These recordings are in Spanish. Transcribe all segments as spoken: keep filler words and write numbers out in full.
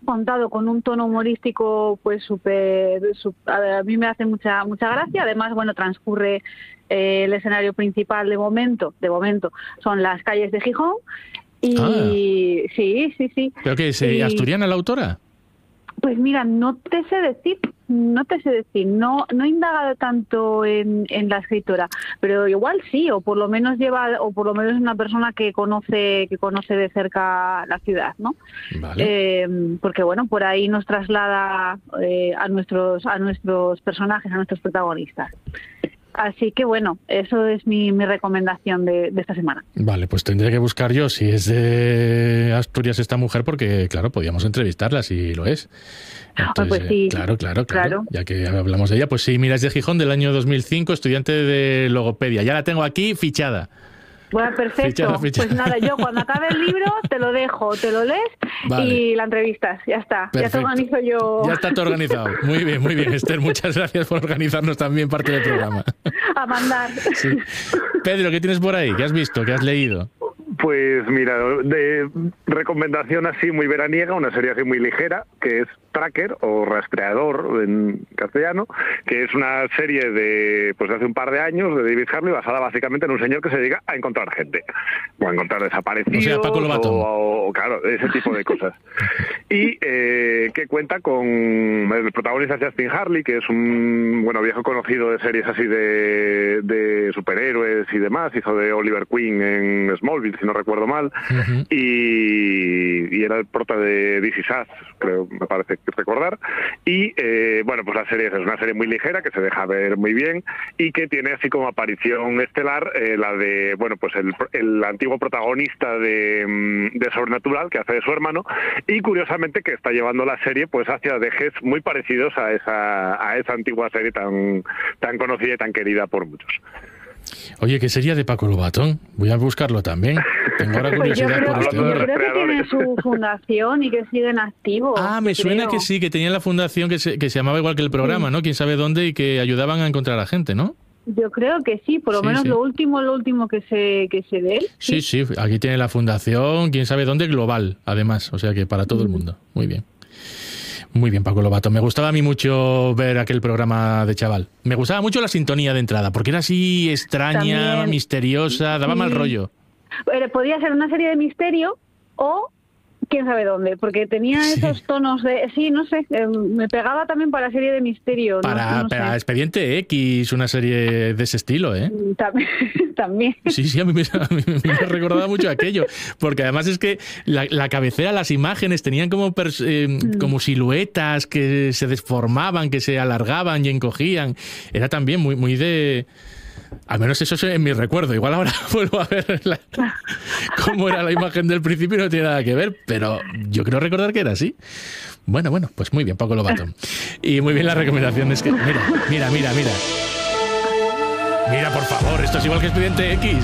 contado con un tono humorístico pues súper, a, a mí me hace mucha mucha gracia. Además, bueno, transcurre eh, el escenario principal de momento, de momento, son las calles de Gijón. Y ah. sí, sí, sí. ¿Pero qué es? Y, ¿asturiana la autora? Pues mira, no te sé decir, no te sé decir, no no he indagado tanto en, en la escritora, pero igual sí, o por lo menos lleva, o por lo menos es una persona que conoce que conoce de cerca la ciudad, ¿no? Vale. Eh, porque bueno, por ahí nos traslada eh, a nuestros a nuestros personajes, a nuestros protagonistas. Así que bueno, eso es mi, mi recomendación de, de esta semana. Vale, pues tendré que buscar yo si es de Asturias esta mujer, porque claro, podíamos entrevistarla si lo es. Entonces, ah, pues sí. Claro, claro, claro, claro. Ya que hablamos de ella, pues sí, mira, es de Gijón del año dos mil cinco, estudiante de logopedia. Ya la tengo aquí fichada. Bueno, perfecto. Fichada, fichada. Pues nada, yo cuando acabe el libro te lo dejo, te lo lees vale. y la entrevistas. Ya está, perfecto. Ya te organizo yo. Ya está todo organizado. Muy bien, muy bien, Esther. Muchas gracias por organizarnos también parte del programa. A mandar. Sí. Pedro, ¿qué tienes por ahí? ¿Qué has visto? ¿Qué has leído? Pues mira, de recomendación así muy veraniega, una serie así muy ligera, que es Tracker o Rastreador en castellano, que es una serie de pues de hace un par de años de David Harley, basada básicamente en un señor que se dedica a encontrar gente, o a encontrar desaparecidos, o sea, Paco Lobato. o, o claro, ese tipo de cosas. Y eh, que cuenta con el protagonista Justin Harley, que es un bueno viejo conocido de series así de, de superhéroes y demás, hizo de Oliver Queen en Smallville, si no recuerdo mal, uh-huh. y, y era el prota de This Is Us, creo, me parece recordar, y eh, bueno, pues la serie es una serie muy ligera que se deja ver muy bien y que tiene así como aparición estelar eh, la de, bueno, pues el, el antiguo protagonista de, de Sobrenatural, que hace de su hermano, y curiosamente que está llevando la serie pues hacia dejes muy parecidos a esa a esa antigua serie tan tan conocida y tan querida por muchos. Oye, ¿qué sería de Paco Lobatón? Voy a buscarlo también. Tengo ahora curiosidad pues por este yo hombre. creo que tiene su fundación y que sigue en activo. Ah, me suena creo. que sí, que tenía la fundación que se, que se llamaba igual que el programa, sí. ¿no? Quién sabe dónde, y que ayudaban a encontrar a gente, ¿no? Yo creo que sí, por lo sí, menos sí. lo último, lo último que se que se dé. Sí, sí, sí, aquí tiene la fundación, quién sabe dónde, global, además, o sea que para todo mm. el mundo. Muy bien. Muy bien, Paco Lobato. Me gustaba a mí mucho ver aquel programa de chaval. Me gustaba mucho la sintonía de entrada, porque era así extraña, también, misteriosa, daba sí. mal rollo. Podía ser una serie de misterio o quién sabe dónde, porque tenía sí. esos tonos de... Sí, no sé, eh, me pegaba también para la serie de misterio. Para, no, no para sé. Expediente X, una serie de ese estilo, ¿eh? También. también. Sí, sí, a mí me, a mí me recordaba mucho aquello, porque además es que la, la cabecera, las imágenes tenían como, pers, eh, mm. como siluetas que se desformaban, que se alargaban y encogían. Era también muy, muy de... Al menos eso es en mi recuerdo. Igual ahora vuelvo a ver la, cómo era la imagen del principio y no tiene nada que ver, pero yo creo recordar que era así. Bueno, bueno, pues muy bien, Paco Lobato. Y muy bien las recomendaciones que... Mira, mira, mira, mira. Mira, por favor, esto es igual que Expediente X.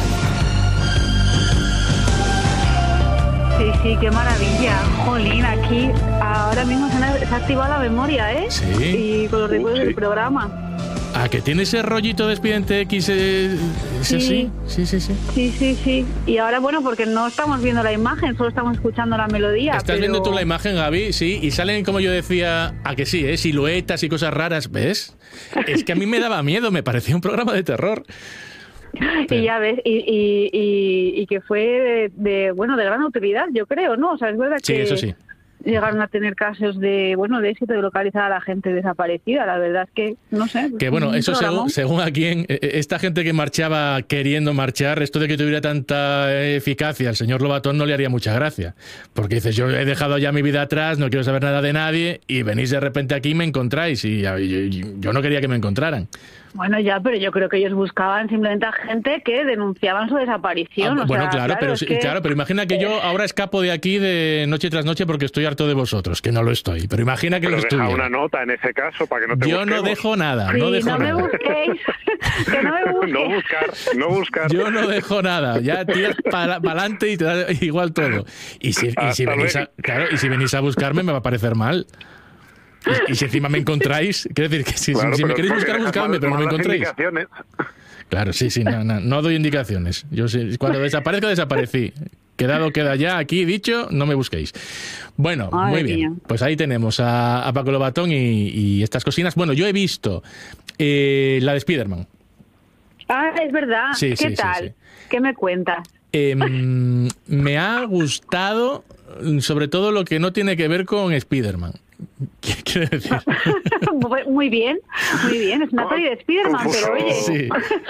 Sí, sí, qué maravilla. Jolín, aquí ahora mismo se ha, se ha activado la memoria, ¿eh? Sí. Y con los recuerdos sí. del programa. Ah, que tiene ese rollito de Expediente X, eh, sí. sí, sí, sí, sí. Sí, sí, sí. Y ahora, bueno, porque no estamos viendo la imagen, solo estamos escuchando la melodía. Estás pero... viendo tú la imagen, Gaby, sí, y salen, como yo decía, a que sí, ¿eh? Siluetas y cosas raras, ¿ves? Es que a mí me daba miedo, me parecía un programa de terror. Pero... Y ya ves, y, y, y, y que fue de, de, bueno, de gran utilidad, yo creo, ¿no? O sea, es verdad sí, que... eso sí. Llegaron a tener casos de bueno de éxito de localizar a la gente desaparecida. La verdad es que no sé. Que bueno, eso según, según a quién, esta gente que marchaba queriendo marchar, esto de que tuviera tanta eficacia, el señor Lobatón no le haría mucha gracia. Porque dices, yo he dejado ya mi vida atrás, no quiero saber nada de nadie, y venís de repente aquí y me encontráis. Y yo, yo no quería que me encontraran. Bueno, ya, pero yo creo que ellos buscaban simplemente a gente que denunciaban su desaparición. Ah, o bueno, sea, claro, claro, pero es que... claro, pero imagina que yo ahora escapo de aquí de noche tras noche porque estoy harto de vosotros, que no lo estoy. Pero imagina que pero lo estuviera. Deja una nota en ese caso para que no te Yo busquemos. no dejo nada, sí, no dejo no nada. me busquéis, que no me busquéis. No buscar, no buscar. Yo no dejo nada, ya tiras para adelante y te da igual todo. Y si, y si venís a, claro, y si venís a buscarme me va a parecer mal. Y, y si encima me encontráis, quiero decir que si, claro, si me queréis buscar, buscadme, pero no me encontréis. Indicaciones. Claro, sí, sí, no, no, no doy indicaciones. Yo sí, cuando desaparezco, desaparecí. Quedado queda ya, aquí dicho, no me busquéis. Bueno, Ay, muy bien. mía. Pues ahí tenemos a, a Paco Lobatón y, y estas cocinas. Bueno, yo he visto eh, la de Spider-Man. Ah, es verdad. Sí, ¿Qué sí, sí, tal? sí. ¿Qué me cuentas? Eh, me ha gustado sobre todo lo que no tiene que ver con Spider-Man. ¿Qué quiere decir? Muy bien, muy bien. Es una peli de Spider-Man, pero oye... Sí.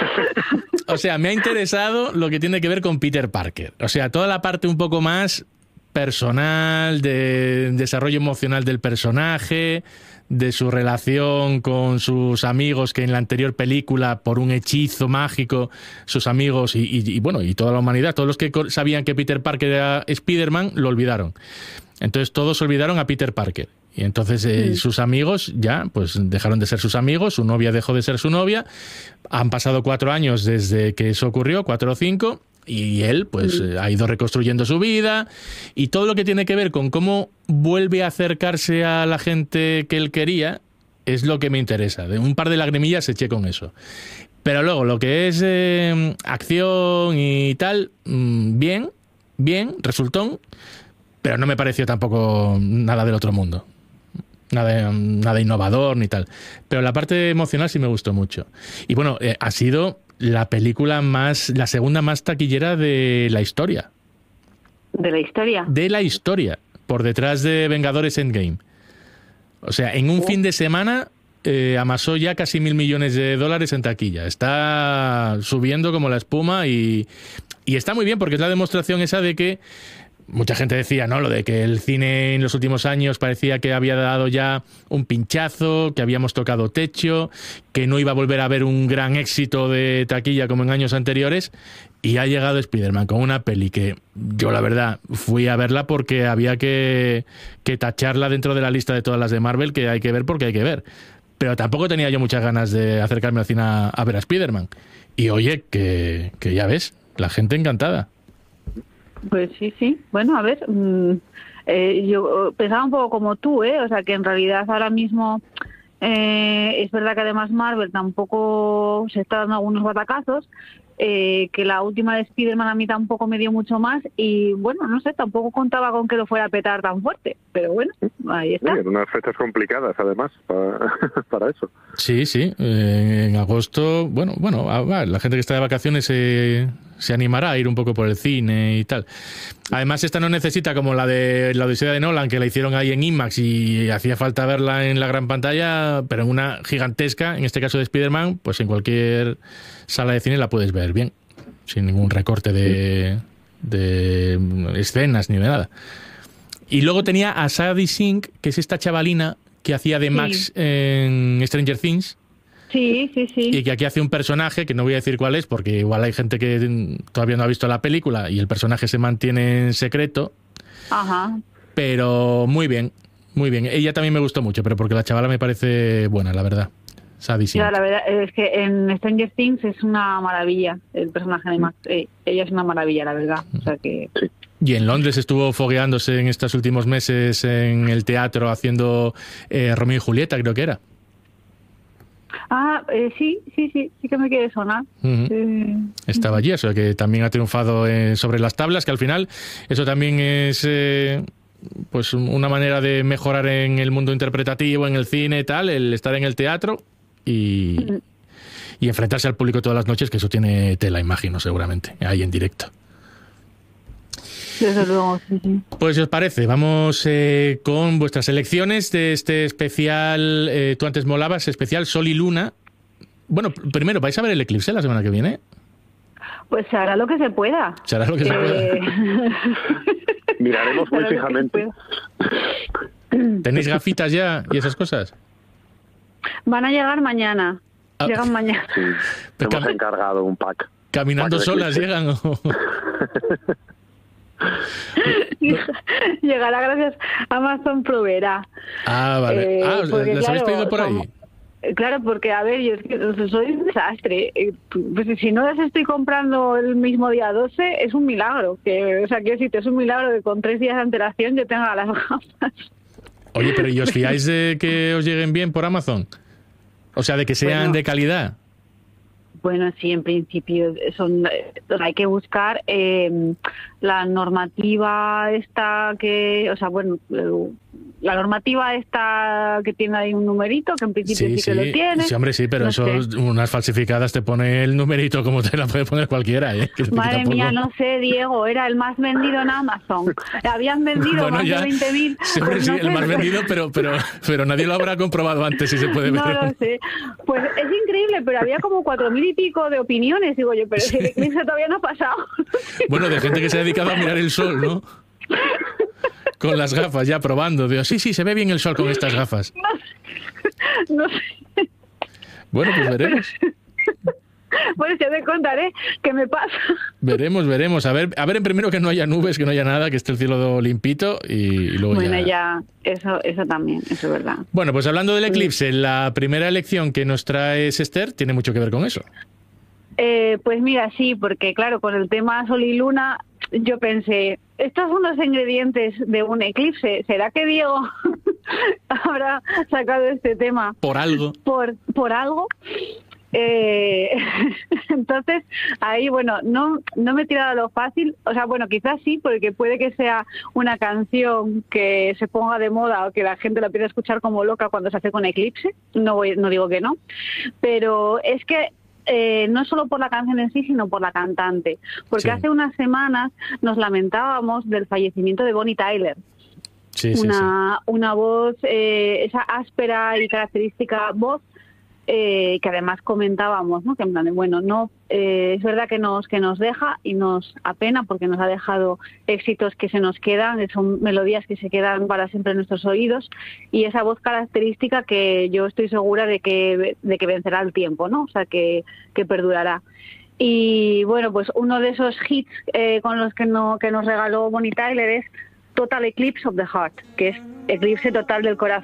O sea, me ha interesado lo que tiene que ver con Peter Parker. O sea, toda la parte un poco más personal, de desarrollo emocional del personaje, de su relación con sus amigos, que en la anterior película, por un hechizo mágico, sus amigos y, y, y bueno, y toda la humanidad, todos los que sabían que Peter Parker era Spider-Man, lo olvidaron. Entonces todos olvidaron a Peter Parker. Y entonces eh, sí. sus amigos ya pues dejaron de ser sus amigos, su novia dejó de ser su novia. Han pasado cuatro años desde que eso ocurrió, cuatro o cinco, y él pues sí. ha ido reconstruyendo su vida y todo lo que tiene que ver con cómo vuelve a acercarse a la gente que él quería es lo que me interesa. De un par de lagrimillas eché con eso. Pero luego lo que es eh, acción y tal, bien, bien, resultón, pero no me pareció tampoco nada del otro mundo. Nada, nada innovador ni tal. Pero la parte emocional sí me gustó mucho. Y bueno, eh, ha sido la película más, la segunda más taquillera de la historia. ¿De la historia? De la historia. Por detrás de Vengadores Endgame. O sea, en un oh. fin de semana eh, amasó ya casi mil millones de dólares en taquilla. Está subiendo como la espuma y, y está muy bien porque es la demostración esa de que mucha gente decía, ¿no? Lo de que el cine en los últimos años parecía que había dado ya un pinchazo, que habíamos tocado techo, que no iba a volver a haber un gran éxito de taquilla como en años anteriores. Y ha llegado Spider-Man con una peli que yo, la verdad, fui a verla porque había que, que tacharla dentro de la lista de todas las de Marvel que hay que ver porque hay que ver. Pero tampoco tenía yo muchas ganas de acercarme al cine a, a ver a Spider-Man. Y oye, que, que ya ves, la gente encantada. Pues sí, sí. Bueno, a ver, mmm, eh, yo pensaba un poco como tú, ¿eh? O sea, que en realidad ahora mismo eh, es verdad que además Marvel tampoco se está dando algunos batacazos, eh, que la última de Spider-Man a mí tampoco me dio mucho más y, bueno, no sé, tampoco contaba con que lo fuera a petar tan fuerte, pero bueno, ahí está. Sí, en unas fechas complicadas, además, para, para eso. Sí, sí, eh, en agosto, bueno, bueno, la gente que está de vacaciones se... Eh... se animará a ir un poco por el cine y tal. Además, esta no necesita como la de la Odisea de Nolan, que la hicieron ahí en IMAX y hacía falta verla en la gran pantalla, pero en una gigantesca, en este caso de Spider-Man, pues en cualquier sala de cine la puedes ver bien, sin ningún recorte de, de escenas ni de nada. Y luego tenía a Sadie Sink, que es esta chavalina que hacía de Max sí. en Stranger Things. Sí, sí, sí. Y que aquí hace un personaje, que no voy a decir cuál es, porque igual hay gente que todavía no ha visto la película y el personaje se mantiene en secreto. Ajá. Pero muy bien, muy bien. Ella también me gustó mucho, pero porque la chavala me parece buena, la verdad. Sadie Sink. Ya, la verdad es que en Stranger Things es una maravilla el personaje de Max. Eh, ella es una maravilla, la verdad. O sea que... Sí. Y en Londres estuvo fogueándose en estos últimos meses en el teatro haciendo eh, Romeo y Julieta, creo que era. Ah, eh, sí, sí, sí, sí que me quiere sonar. Uh-huh. eh, Estaba allí, eso que también ha triunfado eh, sobre las tablas, que al final eso también es eh, pues una manera de mejorar en el mundo interpretativo, en el cine y tal, el estar en el teatro y, uh-huh. y enfrentarse al público todas las noches, que eso tiene tela, imagino, seguramente, ahí en directo. Desde luego, sí, sí. Pues si os parece, vamos eh, con vuestras elecciones de este especial, eh, tú antes molabas, especial Sol y Luna. Bueno, primero, ¿vais a ver el eclipse la semana que viene? Pues se hará lo que se pueda. Se hará lo que eh... se pueda. Miraremos muy fijamente. ¿Tenéis gafitas ya y esas cosas? Van a llegar mañana. Ah. Llegan mañana. Sí, hemos Cam- encargado un pack. ¿Caminando pack solas llegan o...? Llegará gracias a Amazon Proveerá. Ah, vale. Eh, ah, porque, ¿las claro, habéis pedido por ahí? Como, claro, porque, a ver, yo es que soy un desastre. Pues si no las estoy comprando el mismo día doce, es un milagro. Que, o sea, quiero decirte, es un milagro que con tres días de antelación yo tenga las gafas. Oye, pero ¿y os fiáis de que os lleguen bien por Amazon? O sea, de que sean bueno, de calidad. Bueno, sí, en principio son, hay que buscar eh, la normativa esta que, o sea, bueno, la normativa esta que tiene ahí un numerito, que en principio sí, sí que sí, lo tiene. Sí, hombre, sí, pero no eso, sé. Unas falsificadas te pone el numerito como te la puede poner cualquiera, ¿eh? Que Madre mía, no sé, Diego, era el más vendido en Amazon. Habían vendido bueno, más ya, de veinte mil. Sí, pues sí, no el sé, más pero... vendido, pero, pero, pero nadie lo habrá comprobado antes si se puede ver. No lo sé. Pues es increíble, pero había como cuatro mil y pico de opiniones. Digo yo, pero sí. Si el eclipse todavía no ha pasado. Bueno, de gente que se ha dedicado a mirar el sol, ¿no? Con las gafas, ya probando. Digo, sí, sí, se ve bien el sol con estas gafas. No, no sé. Bueno, pues veremos. Pues ya te contaré qué me pasa. Veremos, veremos. A ver, a ver, en primero que no haya nubes, que no haya nada, que esté el cielo limpito y luego bueno, ya... ya, eso, eso también, eso es verdad. Bueno, pues hablando del eclipse, la primera elección que nos trae Esther tiene mucho que ver con eso. Eh, pues mira, sí, porque claro, con el tema Sol y Luna, yo pensé, estos son los ingredientes de un eclipse. ¿Será que Diego habrá sacado este tema? Por algo. Por, por algo. Eh, entonces, ahí, bueno, no, no me he tirado a lo fácil. O sea, bueno, quizás sí, porque puede que sea una canción que se ponga de moda o que la gente la empiece a escuchar como loca cuando se hace con eclipse. No, voy, no digo que no. Pero es que Eh, no solo por la canción en sí, sino por la cantante. Porque sí. Hace unas semanas nos lamentábamos del fallecimiento de Bonnie Tyler. Sí, sí, una, sí. una voz, eh, esa áspera y característica voz, eh, que además comentábamos, ¿no? Que en plan de, bueno, no, eh, es verdad que nos que nos deja y nos apena porque nos ha dejado éxitos que se nos quedan, son melodías que se quedan para siempre en nuestros oídos, y esa voz característica que yo estoy segura de que de que vencerá el tiempo, ¿no? O sea, que, que perdurará. Y bueno, pues uno de esos hits eh, con los que no que nos regaló Bonnie Tyler es Total Eclipse of the Heart, que es eclipse total del corazón.